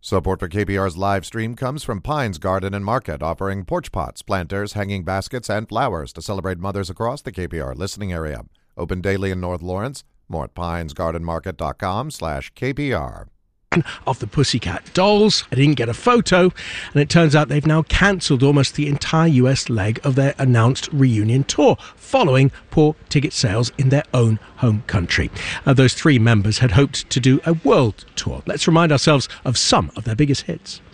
Support for KPR's live stream comes from Pines Garden and Market, offering porch pots, planters, hanging baskets, and flowers to celebrate mothers across the KPR listening area. Open daily in North Lawrence. More at pinesgardenmarket.com/KPR. Of the Pussycat Dolls. I didn't get a photo, and it turns out they've now cancelled almost the entire US leg of their announced reunion tour, following poor ticket sales in their own home country. Those three members had hoped to do a world tour. Let's remind ourselves of some of their biggest hits.